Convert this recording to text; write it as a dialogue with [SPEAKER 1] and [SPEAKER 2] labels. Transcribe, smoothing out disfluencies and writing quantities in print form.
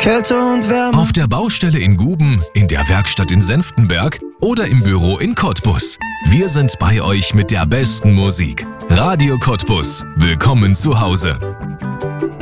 [SPEAKER 1] Kälte und Wärme.
[SPEAKER 2] Auf der Baustelle in Guben, in der Werkstatt in Senftenberg oder im Büro in Cottbus. Wir sind bei euch mit der besten Musik. Radio Cottbus. Willkommen zu Hause.